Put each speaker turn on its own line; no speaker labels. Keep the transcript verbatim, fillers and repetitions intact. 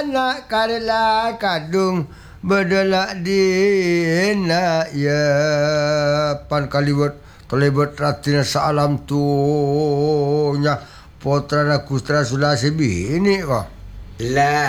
anak karela kadung berdelak di nak ya pan kaliwat kaliwat ratina salam tu nya potra na kustra sulasi bini kok.
Lah